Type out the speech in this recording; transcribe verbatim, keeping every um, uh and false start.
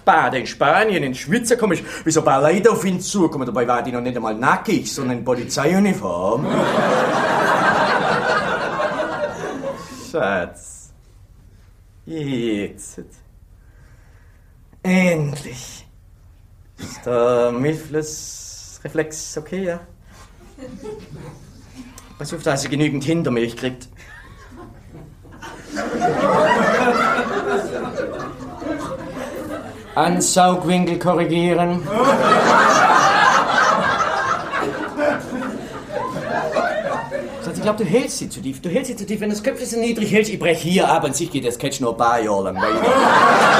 baden in Spanien, in Schweizer komme ich, wie so ein paar Leute auf ihn zukommen. Dabei war die noch nicht einmal nackig, sondern in Polizeiuniform. Schatz. Jetzt. Endlich. Ist der Milchflussreflex okay, ja? Pass auf, dass sie genügend Hintermilch kriegt. Ansaugwinkel korrigieren. Ich glaube, du hältst sie zu tief. Du hältst sie zu tief. Wenn das Köpfchen so niedrig hältst, ich brech hier ab und sich geht das Catch nur ein paar Jahre lang weiter.